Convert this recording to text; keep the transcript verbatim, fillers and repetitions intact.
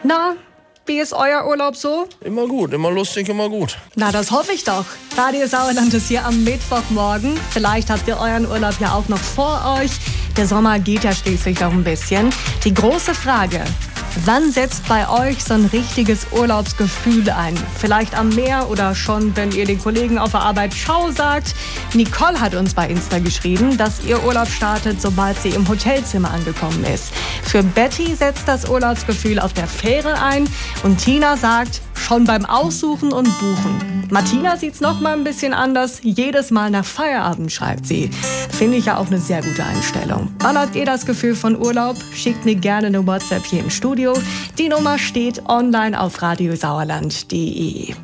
Na, wie ist euer Urlaub so? Immer gut, immer lustig, immer gut. Na, das hoffe ich doch. Radio Sauerland ist hier am Mittwochmorgen. Vielleicht habt ihr euren Urlaub ja auch noch vor euch. Der Sommer geht ja schließlich noch ein bisschen. Die große Frage: Wann setzt bei euch so ein richtiges Urlaubsgefühl ein? Vielleicht am Meer oder schon, wenn ihr den Kollegen auf der Arbeit Ciao sagt? Nicole hat uns bei Insta geschrieben, dass ihr Urlaub startet, sobald sie im Hotelzimmer angekommen ist. Für Betty setzt das Urlaubsgefühl auf der Fähre ein und Tina sagt, schon beim Aussuchen und Buchen. Martina sieht's noch mal ein bisschen anders. Jedes Mal nach Feierabend, schreibt sie. Finde ich ja auch eine sehr gute Einstellung. Wann habt ihr das Gefühl von Urlaub? Schickt mir gerne eine WhatsApp hier im Studio. Die Nummer steht online auf radiosauerland punkt de.